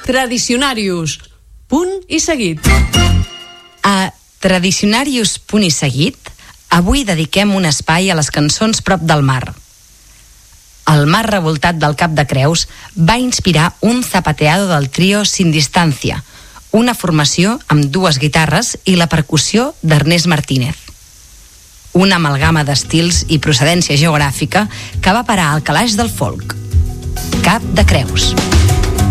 Tradicionarius, punt i seguit. A Tradicionarius, punt i seguit, avui dediquem un espai a les cançons prop del mar. El mar revoltat del Cap de Creus va inspirar un zapateado del trio Sin Distancia, una formació amb 2 guitarres i la percussió d'Ernest Martínez. Una amalgama d'estils i procedència geogràfica que va parar al calaix del folk. Cap de Creus.